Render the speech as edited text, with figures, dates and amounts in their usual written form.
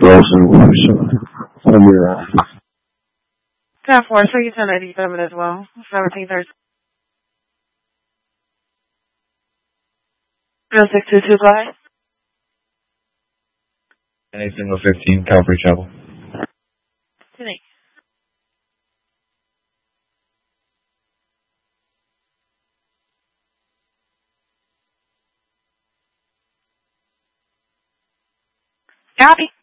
from your 10-4, so you 1087 as well. 1730. 0622, go ahead. NA single 15, Calvary Chapel. 10-8. Copy.